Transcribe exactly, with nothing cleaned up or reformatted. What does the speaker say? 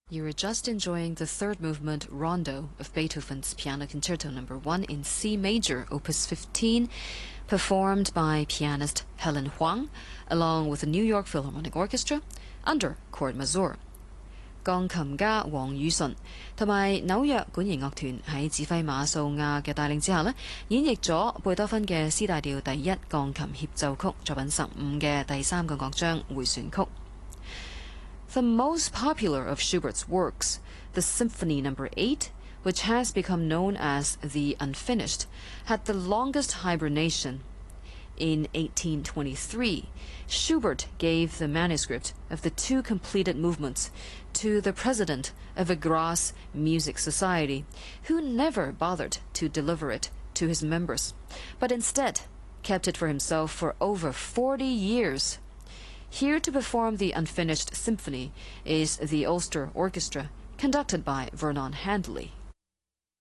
You were just enjoying the third movement Rondo of Beethoven's Piano Concerto number one in C major, opus fifteen, performed by pianist Helen Huang, along with the New York Philharmonic Orchestra, under chord major. 鋼琴家黃宇順同埋紐約管弦樂團喺指揮馬素亞嘅帶領之下呢，演繹咗貝多芬嘅 C 大調第一鋼琴協奏曲作品十五嘅第三個樂章迴旋曲。The most popular of Schubert's works, the Symphony number eight, which has become known as the Unfinished, had the longest hibernation. In eighteen twenty-three, Schubert gave the manuscript of the two completed movements to the president of a Graz Music Society, who never bothered to deliver it to his members, but instead kept it for himself for over forty years. Here to perform the Unfinished Symphony is the Ulster Orchestra, conducted by Vernon Handley.